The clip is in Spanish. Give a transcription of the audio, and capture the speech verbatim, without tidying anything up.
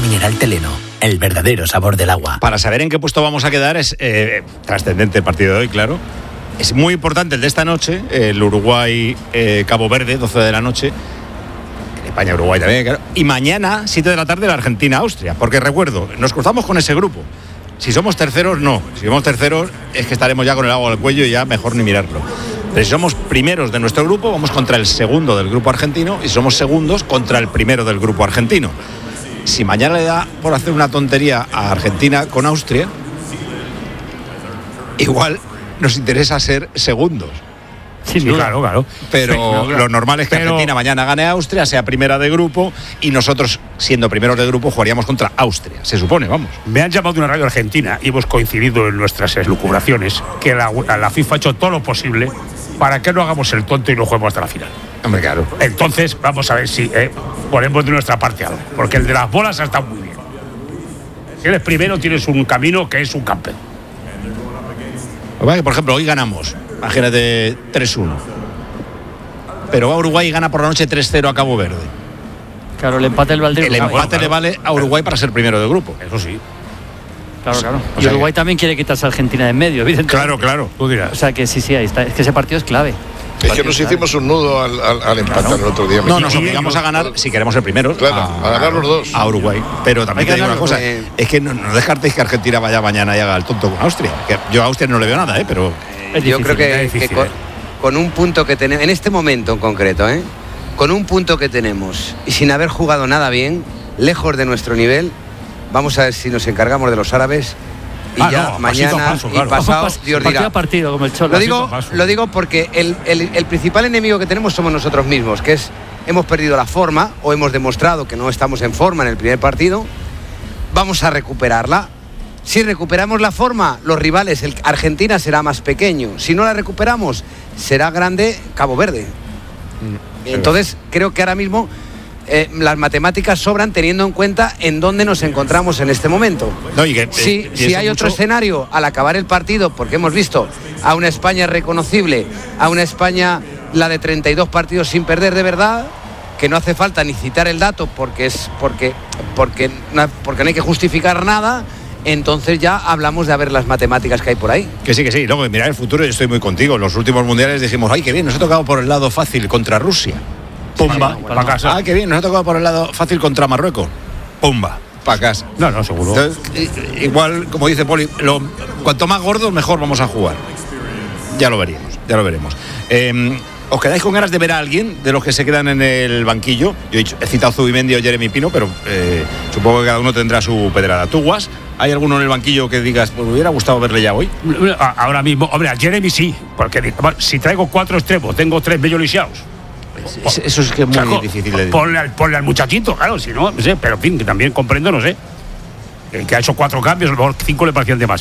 mineral Teleno, el verdadero sabor del agua. Para saber en qué puesto vamos a quedar es eh, trascendente el partido de hoy, claro. Es muy importante el de esta noche, el Uruguay-Cabo eh, Verde, doce de la noche. España-Uruguay también, claro. Y mañana, siete de la tarde, la Argentina-Austria. Porque recuerdo, nos cruzamos con ese grupo. Si somos terceros, no. Si somos terceros, es que estaremos ya con el agua al cuello y ya mejor ni mirarlo. Pero si somos primeros de nuestro grupo, vamos contra el segundo del grupo argentino, y somos segundos contra el primero del grupo argentino. Si mañana le da por hacer una tontería a Argentina con Austria, igual nos interesa ser segundos. Sí, sí, claro, claro. Pero sí, claro, claro. Lo normal es que Pero... Argentina mañana gane a Austria, sea primera de grupo, y nosotros, siendo primeros de grupo, jugaríamos contra Austria. Se supone, vamos. Me han llamado de una radio argentina y hemos coincidido en nuestras elucubraciones que la, la FIFA ha hecho todo lo posible para que no hagamos el tonto y no juguemos hasta la final. Hombre, claro. Entonces, vamos a ver si eh, ponemos de nuestra parte algo. Porque el de las bolas ha estado muy bien. Si eres primero, tienes un camino que es un campeón. Por ejemplo, hoy ganamos. Imagínate tres uno. Pero va Uruguay y gana por la noche tres cero a Cabo Verde. Claro, el empate del Valdés. El empate bueno, claro. le vale a Uruguay para ser primero de grupo. Eso sí. Claro, claro. O y Uruguay que... también quiere quitarse a Argentina de en medio, evidentemente. Claro, claro. Tú dirás. O sea que sí, sí, ahí está. Es que ese partido es clave. Es que nos hicimos un nudo al, al, al empate claro. el otro día. No, nos obligamos a ganar, si queremos ser primeros, claro, a, a ganar los dos. A Uruguay. Pero también te digo una cosa, eh... es que no, no descartéis que Argentina vaya mañana y haga el tonto con Austria. Que yo a Austria no le veo nada, ¿eh? Pero... Es yo difícil, creo que, difícil, que con, eh. con un punto que tenemos, en este momento en concreto, ¿eh? con un punto que tenemos y sin haber jugado nada bien, lejos de nuestro nivel, vamos a ver si nos encargamos de los árabes. Y ah, ya no, mañana paso, claro. y pasado, Dios dirá. Partido, como el Cholo. Lo digo, lo digo porque el, el, el principal enemigo que tenemos somos nosotros mismos, que es, hemos perdido la forma o hemos demostrado que no estamos en forma en el primer partido. Vamos a recuperarla. Si recuperamos la forma, los rivales, el Argentina será más pequeño. Si no la recuperamos, será grande Cabo Verde. Mm, Entonces, creo que ahora mismo Eh, las matemáticas sobran teniendo en cuenta en dónde nos encontramos en este momento. No, y que, si eh, y si hay mucho... otro escenario al acabar el partido, porque hemos visto a una España reconocible, a una España la de treinta y dos partidos sin perder de verdad, que no hace falta ni citar el dato porque es porque porque porque no hay que justificar nada. Entonces ya hablamos de ver las matemáticas que hay por ahí. Que sí, que sí. Luego, mirar el futuro, yo estoy muy contigo. En los últimos mundiales dijimos, ay, qué bien, nos ha tocado por el lado fácil contra Rusia. Pumba, bueno, para casa. Ah, qué bien, nos ha tocado por el lado fácil contra Marruecos. Pumba, para casa. No, no, seguro. Entonces, igual, como dice Poli, lo, cuanto más gordos, mejor vamos a jugar. Ya lo veríamos, ya lo veremos. Eh, ¿Os quedáis con ganas de ver a alguien de los que se quedan en el banquillo? Yo he, dicho, he citado a Zubimendi o Jeremy Pino, pero eh, supongo que cada uno tendrá su pedrada. ¿Tú, Guas? ¿Hay alguno en el banquillo que digas, pues me hubiera gustado verle ya hoy? Ahora mismo, hombre, a Jeremy sí, porque si traigo cuatro extremos, tengo tres bellos lisiados. Eso es que es muy claro, difícil de decir. Ponle al, ponle al muchachito, claro, si no, no sé, pero en fin, que también comprendo, no sé, que ha hecho cuatro cambios, a lo mejor cinco le parecían demasiado.